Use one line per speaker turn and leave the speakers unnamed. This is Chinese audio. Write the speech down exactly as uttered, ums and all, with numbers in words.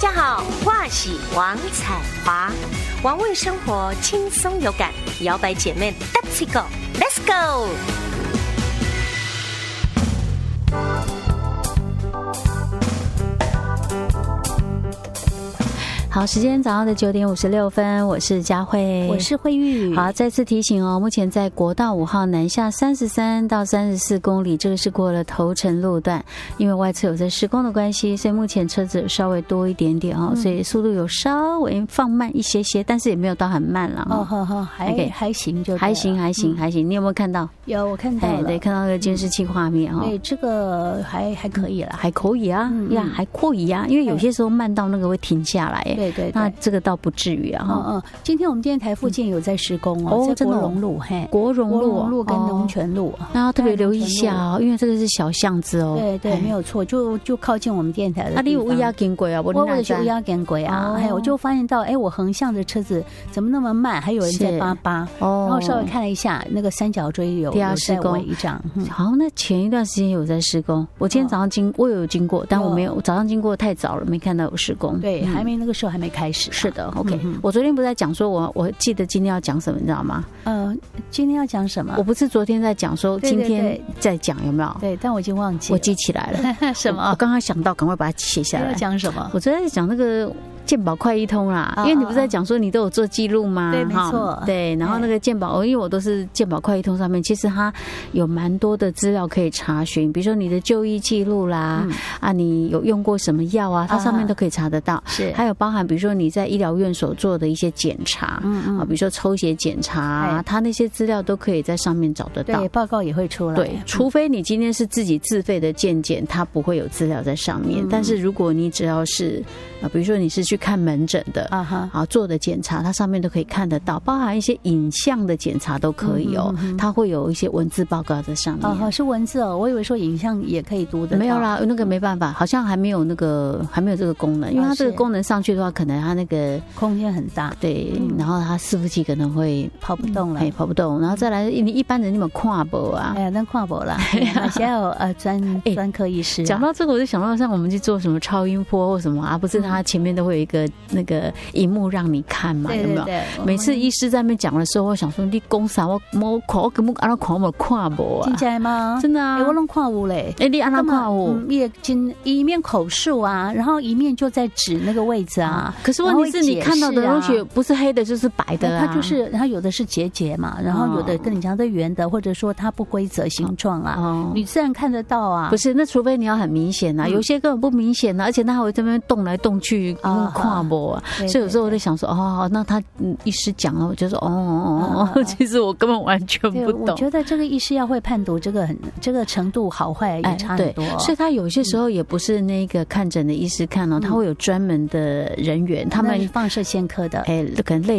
家好，我是王彩华，玩味生活轻松有感，摇摆姐妹 Let's go Let's go。
好，时间早上的九点五十六分，我是佳慧，
我是慧玉。
好，再次提醒哦，目前在国道五号南下三十三到三十四公里，这个是过了头城路段，因为外侧有在施工的关系，所以目前车子稍微多一点点哦，嗯、所以速度有稍微放慢一些些，但是也没有到很慢了
哦。哦，好，还、okay, 还行就
还行，还行，还行。你有没有看到？
有，我看到了，
对，看到那个监视器画面哈、哦。
对，这个还还可以啦，
还可以啊，嗯、呀，还可以啊，因为有些时候慢到那个会停下来。
对对对，
那这个倒不至于啊。
嗯嗯，今天我们电台附近有在施工哦，
哦，
在国荣路，嘿，
国荣路、
国荣路跟龙泉路，
那要特别留意一下哦，因为这个是小巷子哦。
对对，没有错，就就靠近我们电台的地方。
啊，你有乌鸦经过啊？我
我也是乌鸦经过啊，哎，我就发现到，哎，我横向的车子怎么那么慢？还有人在扒扒，然后稍微看了一下，那个三角锥有有在围这样。
好，那前一段时间有在施工，我今天早上经我有经过，但我没有早上经过太早了，没看到有施工。
对，还没那个时候还没开始。
是的 ，OK。我昨天不是在讲说我我记得今天要讲什么，你知道吗？
呃，今天要讲什么？
我不是昨天在讲说今天在讲有没有？
对，但我已经忘记了，
我记起来了。
什么？
我刚刚想到，赶快把它写下来。
要讲什么？
我昨天在讲那个健保快一通啦，因为你不是在讲说你都有做记录吗？
对，没错。
对，然后那个健保，因为我都是健保快一通上面，其实它有蛮多的资料可以查询，比如说你的就医记录啦，嗯、啊，你有用过什么药啊，它上面都可以查得到。是，还有包含比如说你在医疗院所做的一些检查，嗯嗯，啊，比如说抽血检查，它那些资料都可以在上面找得到。
对，报告也会出来。
对，除非你今天是自己自费的健检，它不会有资料在上面。嗯、但是如果你只要是啊，比如说你是去看门诊的啊哈，啊做的检查，它上面都可以看得到，包含一些影像的检查都可以哦。嗯、它会有一些文字报告在上面。
啊，是文字哦，我以为说影像也可以读的。
没有啦，那个没办法，好像还没有那个还没有这个功能，因为它这个功能上去的话，可能它那个
空间很大，
对，嗯、然后它伺服器可能会
跑不动了，
哎，跑不动。然后再来，你一般人你们看不啊？
哎呀，那看不啦，那现在有呃专专科医师。
讲到这个，我就想到像我们去做什么超音波或什么啊，不是它前面都会有一个那个荧幕让你看嘛，有没有？每次医师在那边讲的时候，我想说你讲啥，我我看我根本按照看我看不啊？
真的吗？
真的啊！
哎，我拢看有嘞。
哎，你按照看有，
也真一面口述啊，然后一面就在指那个位置啊。
可是问题是你看到的东西不是黑的，就是白的啊。
它就是它有的是结节嘛，然后有的跟你讲的圆的，或者说它不规则形状啊，你自然看得到啊。
不是，那除非你要很明显啊，有些根本不明显啊，而且它还会在那边动来动去，看不啊。所以有时候我在想说，哦，那他医师讲了，我就说，哦哦哦，其实我根本完全不懂。
我觉得这个医师要会判读，这个很这个程度好坏也差很多。
所以他有些时候也不是那个看诊的医师看哦，他会有专门的人员，他们
放射线科的，
哎，可能类